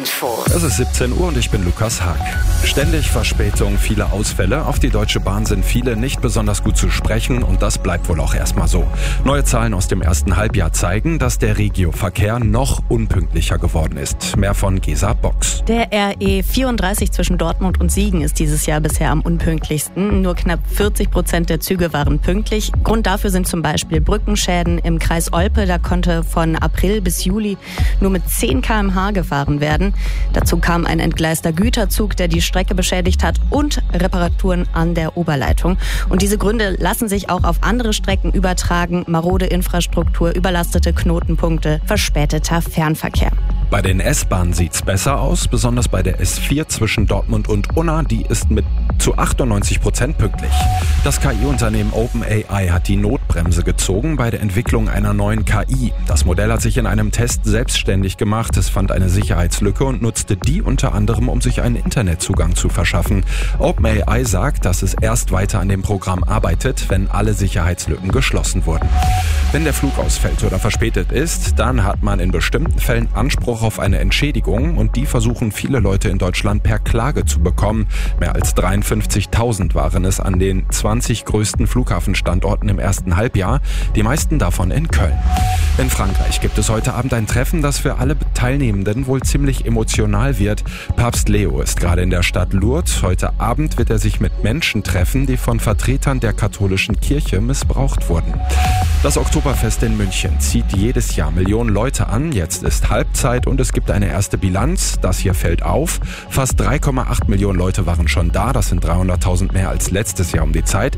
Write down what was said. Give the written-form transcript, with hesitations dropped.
Info. Es ist 17 Uhr und ich bin Lukas Haag. Ständig Verspätung, viele Ausfälle. Auf die Deutsche Bahn sind viele nicht besonders gut zu sprechen und das bleibt wohl auch erstmal so. Neue Zahlen aus dem ersten Halbjahr zeigen, dass der Regio-Verkehr noch unpünktlicher geworden ist. Mehr von Gesa Box. Der RE 34 zwischen Dortmund und Siegen ist dieses Jahr bisher am unpünktlichsten. Nur knapp 40% der Züge waren pünktlich. Grund dafür sind zum Beispiel Brückenschäden im Kreis Olpe. Da konnte von April bis Juli nur mit 10 km/h gefahren werden. Dazu kam ein entgleister Güterzug, der die Strecke beschädigt hat, und Reparaturen an der Oberleitung. Und diese Gründe lassen sich auch auf andere Strecken übertragen. Marode Infrastruktur, überlastete Knotenpunkte, verspäteter Fernverkehr. Bei den S-Bahnen sieht's besser aus, besonders bei der S4 zwischen Dortmund und Unna, die ist mit zu 98% pünktlich. Das KI-Unternehmen OpenAI hat die Notbremse gezogen bei der Entwicklung einer neuen KI. Das Modell hat sich in einem Test selbstständig gemacht, es fand eine Sicherheitslücke und nutzte die unter anderem, um sich einen Internetzugang zu verschaffen. OpenAI sagt, dass es erst weiter an dem Programm arbeitet, wenn alle Sicherheitslücken geschlossen wurden. Wenn der Flug ausfällt oder verspätet ist, dann hat man in bestimmten Fällen Anspruch auf eine Entschädigung und die versuchen viele Leute in Deutschland per Klage zu bekommen. Mehr als 53.000 waren es an den 20 größten Flughafenstandorten im ersten Halbjahr, die meisten davon in Köln. In Frankreich gibt es heute Abend ein Treffen, das für alle Teilnehmenden wohl ziemlich emotional wird. Papst Leo ist gerade in der Stadt Lourdes. Heute Abend wird er sich mit Menschen treffen, die von Vertretern der katholischen Kirche missbraucht wurden. Das Oktoberfest in München zieht jedes Jahr Millionen Leute an. Jetzt ist Halbzeit und es gibt eine erste Bilanz. Das hier fällt auf. Fast 3,8 Millionen Leute waren schon da. Das sind 300.000 mehr als letztes Jahr um die Zeit.